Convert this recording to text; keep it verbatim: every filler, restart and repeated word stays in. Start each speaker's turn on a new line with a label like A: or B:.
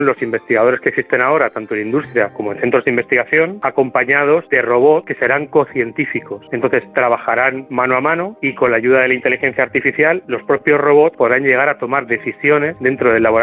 A: los investigadores que existen ahora, tanto en industria como en centros de investigación, acompañados de robots que serán cocientíficos. Entonces trabajarán mano a mano y con la ayuda de la inteligencia artificial, los propios robots podrán llegar a tomar decisiones dentro del laboratorio